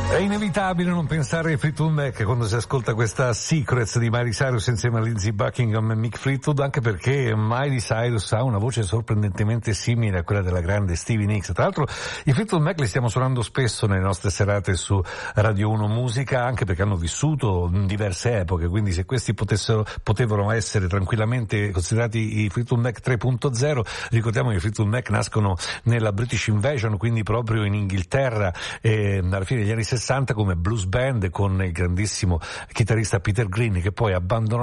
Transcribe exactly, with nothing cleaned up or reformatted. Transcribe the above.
È inevitabile non pensare ai Fleetwood Mac quando si ascolta questa Secrets di Miley Cyrus insieme a Lindsey Buckingham e Mick Fleetwood, anche perché Miley Cyrus ha una voce sorprendentemente simile a quella della grande Stevie Nicks. Tra l'altro i Fleetwood Mac li stiamo suonando spesso nelle nostre serate su Radio uno Musica, anche perché hanno vissuto in diverse epoche, quindi se questi potessero, potevano essere tranquillamente considerati i Fleetwood Mac tre punto zero, ricordiamo che i Fleetwood Mac nascono nella British Invasion, quindi proprio in Inghilterra, eh, alla fine degli anni sessanta come blues band con il grandissimo chitarrista Peter Green, che poi abbandonò